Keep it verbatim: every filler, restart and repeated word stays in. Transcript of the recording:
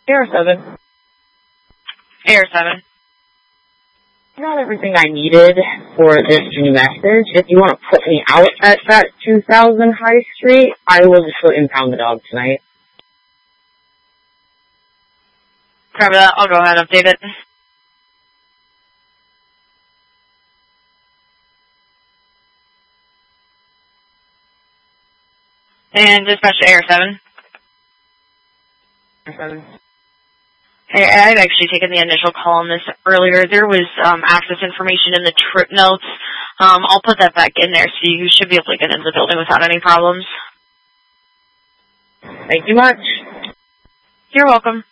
A R seven. A R seven. Got everything I needed for this new message. If you want to put me out at that two thousand High Street, I will just go impound the dog tonight. Cover that. I'll go ahead and update it. And dispatch to A R seven. A R seven. Hey, I had actually taken the initial call on this earlier. There was um, access information in the trip notes. Um, I'll put that back in there, so you should be able to get into the building without any problems. Thank you much. You're welcome.